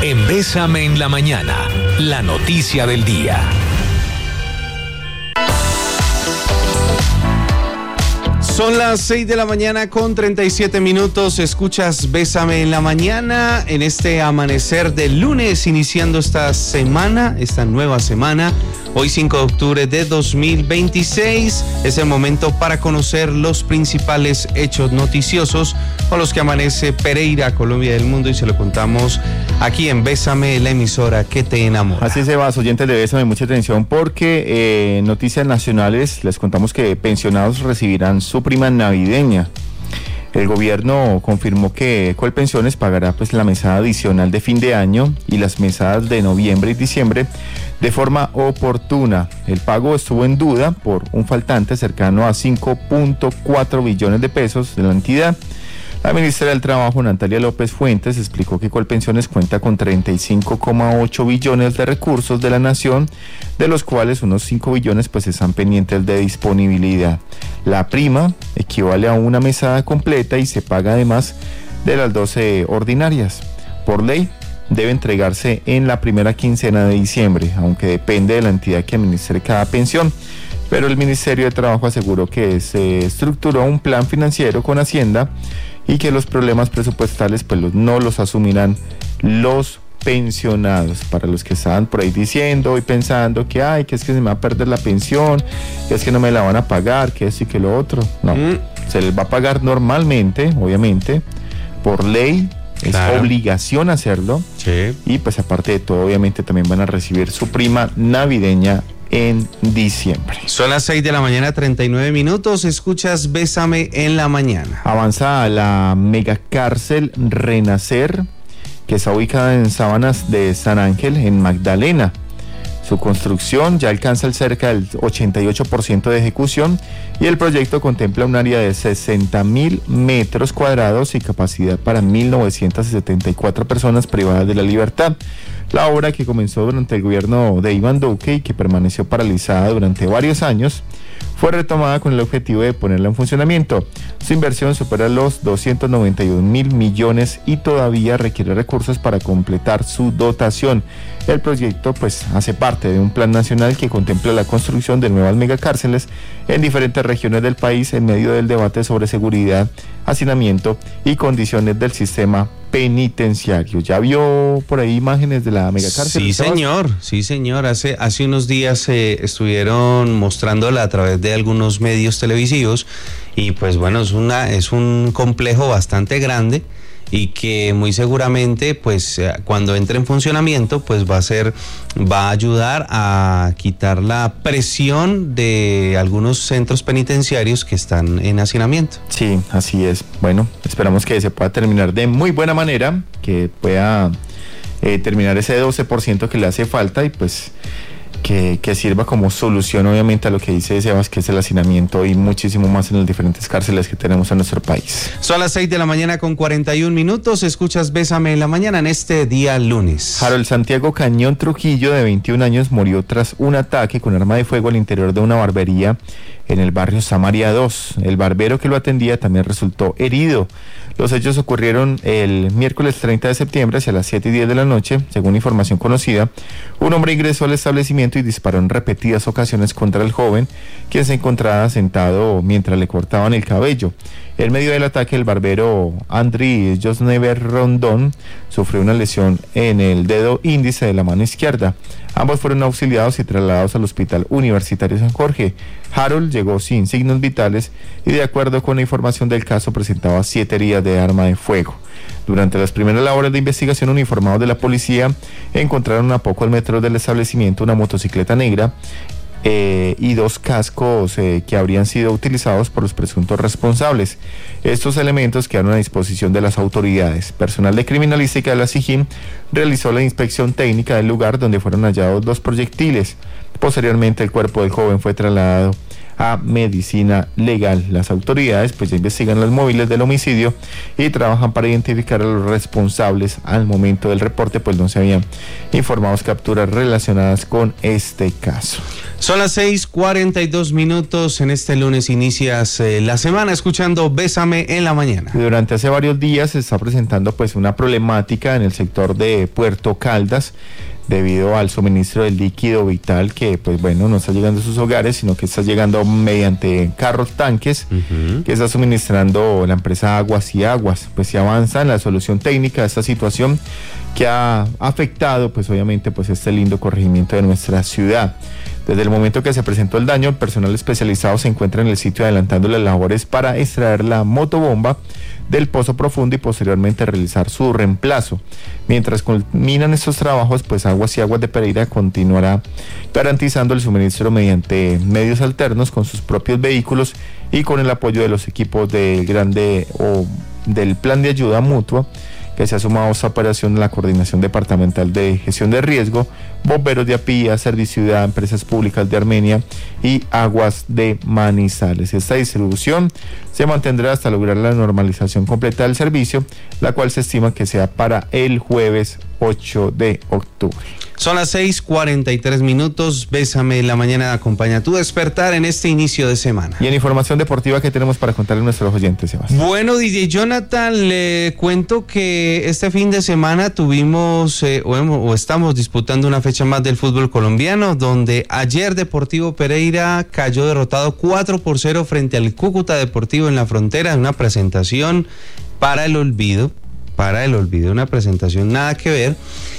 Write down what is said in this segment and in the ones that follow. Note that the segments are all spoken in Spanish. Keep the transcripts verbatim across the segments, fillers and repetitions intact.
En Bésame en la Mañana, la noticia del día. Son las seis de la mañana con treinta y siete minutos. Escuchas Bésame en la Mañana en este amanecer de lunes, iniciando esta semana, esta nueva semana. Hoy cinco de octubre de dos mil veintiséis es el momento para conocer los principales hechos noticiosos con los que amanece Pereira, Colombia del mundo, y se lo contamos aquí en Bésame, la emisora que te enamora. Así se va, oyentes de Bésame, mucha atención porque eh, noticias nacionales, les contamos que pensionados recibirán su prima navideña. El gobierno confirmó que Colpensiones pagará pues la mesada adicional de fin de año y las mesadas de noviembre y diciembre de forma oportuna. El pago estuvo en duda por un faltante cercano a cinco punto cuatro billones de pesos de la entidad. La ministra del Trabajo, Natalia López Fuentes, explicó que Colpensiones cuenta con treinta y cinco coma ocho billones de recursos de la nación, de los cuales unos cinco billones pues están pendientes de disponibilidad. La prima equivale a una mesada completa y se paga además de las doce ordinarias. Por ley, debe entregarse en la primera quincena de diciembre, aunque depende de la entidad que administre cada pensión. Pero el Ministerio de Trabajo aseguró que se estructuró un plan financiero con Hacienda y que los problemas presupuestales pues los, no los asumirán los pensionados. Para los que estaban por ahí diciendo y pensando que ay, que es que se me va a perder la pensión, que es que no me la van a pagar, que esto y que lo otro, no, mm. se les va a pagar normalmente, obviamente, por ley, es claro. Obligación hacerlo, sí. Y pues aparte de todo, obviamente también van a recibir su prima navideña en diciembre. Son las seis de la mañana, treinta y nueve minutos. Escuchas Bésame en la Mañana. Avanza la megacárcel Renacer, que está ubicada en Sábanas de San Ángel, en Magdalena. Su construcción ya alcanza el cerca del ochenta y ocho por ciento de ejecución y el proyecto contempla un área de sesenta mil metros cuadrados y capacidad para mil novecientas setenta y cuatro personas privadas de la libertad. La obra, que comenzó durante el gobierno de Iván Duque y que permaneció paralizada durante varios años, fue retomada con el objetivo de ponerla en funcionamiento. Su inversión supera los doscientos noventa y un mil millones y todavía requiere recursos para completar su dotación. El proyecto pues hace parte de un plan nacional que contempla la construcción de nuevas megacárceles en diferentes regiones del país en medio del debate sobre seguridad, hacinamiento y condiciones del sistema penitenciario. ¿Ya vio por ahí imágenes de la megacárcel? Sí, señor, sí, señor. Hace, hace unos días eh, estuvieron mostrándola a través de algunos medios televisivos y pues bueno, es una, es un complejo bastante grande y que muy seguramente pues cuando entre en funcionamiento pues va a ser, va a ayudar a quitar la presión de algunos centros penitenciarios que están en hacinamiento. Sí, así es. Bueno, esperamos que se pueda terminar de muy buena manera, que pueda eh, terminar ese doce por ciento que le hace falta y pues Que, que sirva como solución obviamente a lo que dice Sebas, que es el hacinamiento y muchísimo más en las diferentes cárceles que tenemos en nuestro país. Son las seis de la mañana con cuarenta y un minutos. Escuchas Bésame en la Mañana en este día lunes. Harold Santiago Cañón Trujillo, de veintiún años, murió tras un ataque con arma de fuego al interior de una barbería en el barrio Samaria dos. El barbero que lo atendía también resultó herido. Los hechos ocurrieron el miércoles treinta de septiembre hacia las siete y diez de la noche. Según información conocida, un hombre ingresó al establecimiento y disparó en repetidas ocasiones contra el joven, quien se encontraba sentado mientras le cortaban el cabello. En medio del ataque, el barbero Andriy Josnever Rondón sufrió una lesión en el dedo índice de la mano izquierda. Ambos fueron auxiliados y trasladados al Hospital Universitario San Jorge. Harold llegó sin signos vitales y, de acuerdo con la información del caso, presentaba siete heridas de arma de fuego. Durante las primeras labores de investigación, uniformados de la policía encontraron a pocos metros del establecimiento una motocicleta negra Eh, y dos cascos eh, que habrían sido utilizados por los presuntos responsables. Estos elementos quedaron a disposición de las autoridades. Personal de criminalística de la SIJIN realizó la inspección técnica del lugar, donde fueron hallados dos proyectiles. Posteriormente, el cuerpo del joven fue trasladado a medicina legal. Las autoridades pues ya investigan los móviles del homicidio y trabajan para identificar a los responsables. Al momento del reporte pues no se habían informado capturas relacionadas con este caso. Son las seis cuarenta y dos minutos. En este lunes inicias eh, la semana escuchando Bésame en la mañana. Durante hace varios días se está presentando pues una problemática en el sector de Puerto Caldas debido al suministro del líquido vital que pues bueno no está llegando a sus hogares, sino que está llegando mediante carros tanques uh-huh. que está suministrando la empresa Aguas y Aguas. Pues se avanza en la solución técnica de esta situación que ha afectado pues obviamente pues este lindo corregimiento de nuestra ciudad. Desde el momento que se presentó el daño, el personal especializado se encuentra en el sitio adelantando las labores para extraer la motobomba del pozo profundo y posteriormente realizar su reemplazo. Mientras culminan estos trabajos, pues Aguas y Aguas de Pereira continuará garantizando el suministro mediante medios alternos con sus propios vehículos y con el apoyo de los equipos del grande o del plan de ayuda mutua que se ha sumado a esta operación la Coordinación Departamental de Gestión de Riesgo, Bomberos de Apía, Serviciudad, Empresas Públicas de Armenia y Aguas de Manizales. Esta distribución se mantendrá hasta lograr la normalización completa del servicio, la cual se estima que sea para el jueves ocho de octubre. Son las seis cuarenta y tres minutos. Bésame en la mañana, acompaña tu despertar en este inicio de semana. Y en información deportiva, ¿qué tenemos para contarle a nuestros oyentes, Sebastián? Bueno, D J Jonathan, le cuento que este fin de semana tuvimos eh, o, hemos, o estamos disputando una fecha más del fútbol colombiano, donde ayer Deportivo Pereira cayó derrotado cuatro por cero frente al Cúcuta Deportivo en la Frontera, en una presentación para el olvido, para el olvido, una presentación nada que ver.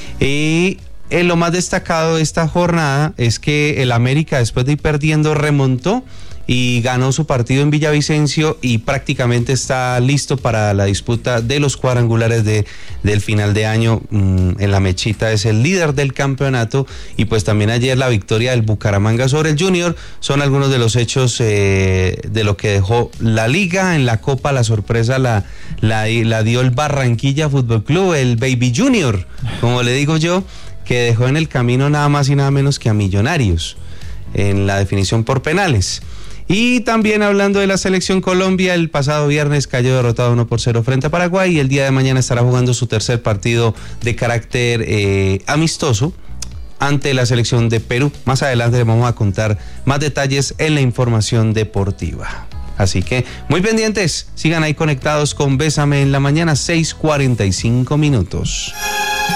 Y Eh, lo más destacado de esta jornada es que el América, después de ir perdiendo, remontó y ganó su partido en Villavicencio y prácticamente está listo para la disputa de los cuadrangulares de, del final de año. Mm, en la mechita es el líder del campeonato y pues también ayer la victoria del Bucaramanga sobre el Junior son algunos de los hechos eh, de lo que dejó la liga. En la Copa la sorpresa la, la, la dio el Barranquilla Fútbol Club, el Baby Junior, como le digo yo, que dejó en el camino nada más y nada menos que a Millonarios en la definición por penales. Y también hablando de la selección Colombia, el pasado viernes cayó derrotado uno por cero frente a Paraguay y el día de mañana estará jugando su tercer partido de carácter eh, amistoso ante la selección de Perú. Más adelante les vamos a contar más detalles en la información deportiva. Así que muy pendientes, sigan ahí conectados con Bésame en la mañana, seis cuarenta y cinco minutos.